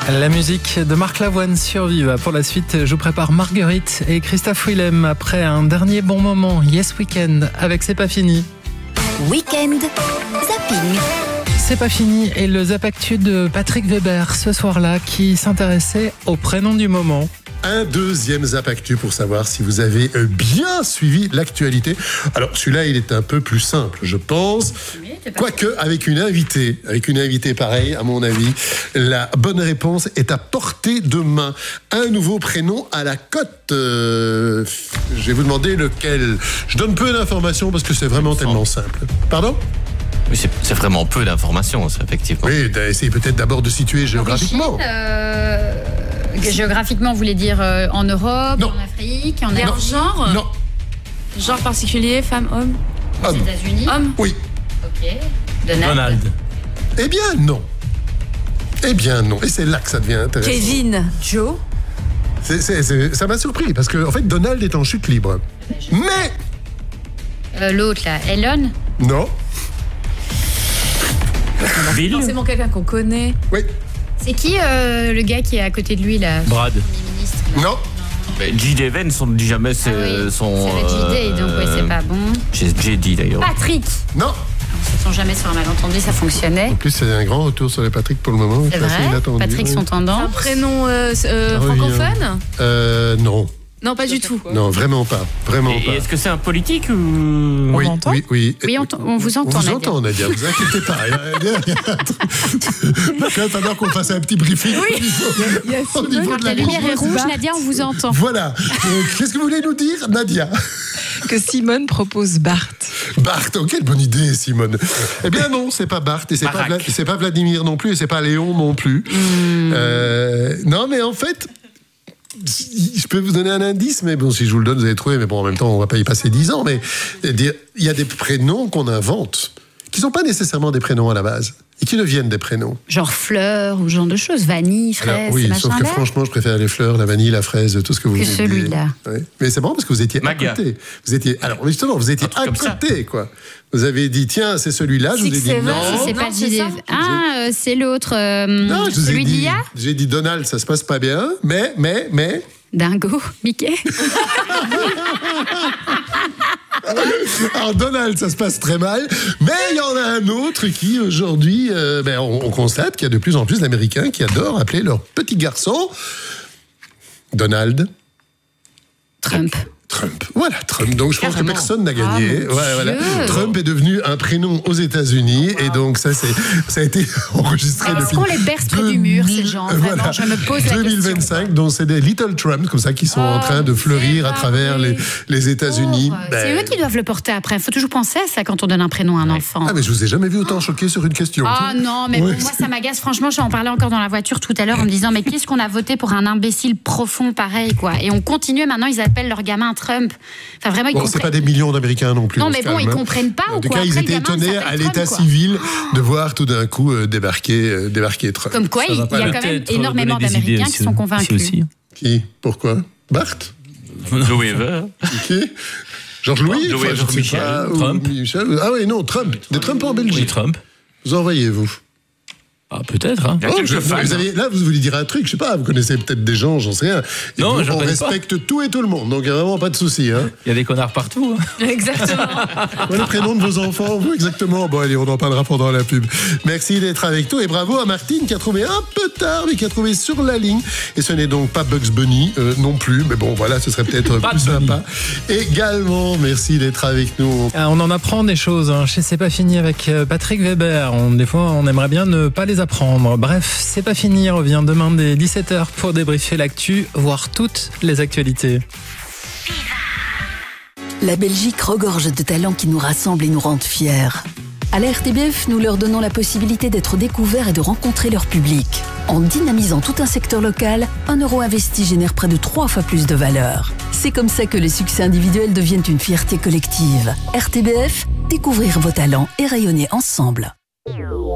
La musique de Marc Lavoine sur Viva. Pour la suite, je vous prépare Marguerite et Christophe Willem après un dernier bon moment. Yes Weekend avec C'est pas fini. Weekend Zapping. C'est pas fini et le Zap Actu de Patrick Weber ce soir-là qui s'intéressait au prénom du moment. Un deuxième Zap Actu pour savoir si vous avez bien suivi l'actualité. Alors celui-là, il est un peu plus simple, je pense. Quoique, avec une invitée pareille, à mon avis, la bonne réponse est à portée de main. Un nouveau prénom à la cote. Je vais vous demander lequel. Je donne peu d'informations parce que c'est vraiment tellement simple. Pardon ? Oui, c'est vraiment peu d'informations, ça, effectivement. Oui, essayez peut-être d'abord de situer géographiquement. Géographiquement, vous voulez dire en Europe, non. En Afrique, en Asie. Genre Non. Genre particulier, femme, homme. Aux États-Unis. Homme. Oui. Ok. Donald. Eh bien, non. Et c'est là que ça devient intéressant. Kevin. Joe. Ça m'a surpris parce que, en fait, Donald est en chute libre. Mais. L'autre, là, Elon. Non. Bill. Forcément quelqu'un qu'on connaît. Oui. C'est qui le gars qui est à côté de lui, là? Brad. Ministre, là. Non. J.D. Vance, on ne dit jamais C'est le son... J.D., donc ouais, c'est pas bon. J'ai dit d'ailleurs. Patrick. Non. Ils ne sont jamais sur un malentendu, ça fonctionnait. En plus, c'est un grand retour sur les Patrick pour le moment. C'est vrai. Inattendu. Patrick sont tendance. Un prénom francophone. Non. Non, pas du tout. Non, vraiment pas. Vraiment Et pas. est-ce que c'est un politique ou... Oui, m'entend ? oui. Oui, on vous entend, On vous entend, Nadia. Vous inquiétez pas. Quand on a qu'on fasse un petit briefing au niveau de La la lumière est région. rouge, Nadia, on vous entend. Voilà. Qu'est-ce que vous voulez nous dire, Nadia ? Que Simone propose Bart. Bart, oh, quelle bonne idée, Simone. Eh bien non, c'est pas Bart, et c'est pas Vladimir non plus, et c'est pas Léon non plus. Non, mais en fait, je peux vous donner un indice, mais bon, si je vous le donne, vous allez trouver, mais bon, en même temps, on va pas y passer 10 ans, mais il y a des prénoms qu'on invente, qui sont pas nécessairement des prénoms à la base, et qui deviennent des prénoms. Genre fleurs ou ce genre de choses, vanille, fraise, Alors, oui, ces sauf que machins-là. franchement, je préfère les fleurs, la vanille, la fraise, tout ce que vous Que voulez. celui-là. Oui. Mais c'est marrant parce que vous étiez Maga. à côté. Alors, justement, vous étiez truc à comme ça. côté, quoi. Vous avez dit, tiens, c'est celui-là. Je vous ai dit Seven. non. C'est Non, pas c'est J.D. ça. Ah, c'est l'autre. Non, je vous ai Celui de dit. l'IA. J'ai dit Donald, ça se passe pas bien, mais. Dingo, Mickey. Alors Donald, ça se passe très mal, mais il y en a un autre qui aujourd'hui, on constate qu'il y a de plus en plus d'Américains qui adorent appeler leur petit garçon Donald Trump. Trump. Voilà, Trump. Donc je pense Carrément. que personne n'a gagné. Ah, mon Voilà. Dieu. Trump est devenu un prénom aux États-Unis et donc ça a été enregistré Est-ce depuis qu'on les berce près du mur, ces gens? Vraiment, voilà, je me pose la question. 2025, donc c'est des Little Trump comme ça qui sont en train de fleurir à travers les États-Unis. C'est eux qui doivent le porter après. Il faut toujours penser à ça quand on donne un prénom à un enfant. Ah mais je vous ai jamais vu autant choqué sur une question. Ah non, mais Oui. bon, moi ça m'agace. Franchement, j'en parlais encore dans la voiture tout à l'heure en me disant mais qu'est-ce qu'on a voté pour un imbécile profond pareil, quoi. Et on continue, maintenant ils appellent leur gamin Trump. Enfin vraiment, ils Bon, c'est comprennent. pas des millions d'Américains non plus. Non, on mais se bon, calme, ils hein. comprennent pas En ou tout quoi. cas, ils Après, étaient le gamin étonnés s'appelle à Trump, l'état quoi. civil de voir tout d'un coup débarquer Trump. Comme quoi, il y a quand même peut-être énormément donner des idées d'Américains qui sont convaincus. aussi. Qui ? Pourquoi ? Bart ? Louis Weber. Qui ? Georges Louis ? Louis, Enfin, je sais Michel, pas, ou Trump. Michel. Ah oui, non, Trump. Des Trump en Belgique. Oui, Trump. Vous en voyez, vous ? Ah, peut-être, hein. Il y a quelques fans. Là, vous voulez dire un truc, je sais pas, vous connaissez peut-être des gens, j'en sais rien. Et Non, nous, je on connais pas. respecte tout et tout le monde, donc il n'y a vraiment pas de souci. Hein. Il y a des connards partout. Hein. Exactement. Ouais, le prénom de vos enfants, vous exactement. Bon, allez, on en parlera pendant la pub. Merci d'être avec nous et bravo à Martine qui a trouvé un peu tard, mais qui a trouvé sur la ligne. Et ce n'est donc pas Bugs Bunny non plus, mais bon, voilà, ce serait peut-être plus sympa. Également, merci d'être avec nous. On en apprend des choses chez C'est pas fini avec Patrick Weber. Des fois, on aimerait bien ne pas les apprendre. Bref, C'est pas fini. Revient demain dès 17h pour débriefer l'actu, voir toutes les actualités. La Belgique regorge de talents qui nous rassemblent et nous rendent fiers. À la RTBF, nous leur donnons la possibilité d'être découverts et de rencontrer leur public. En dynamisant tout un secteur local, 1 euro investi génère près de 3 fois plus de valeur. C'est comme ça que les succès individuels deviennent une fierté collective. RTBF, découvrir vos talents et rayonner ensemble.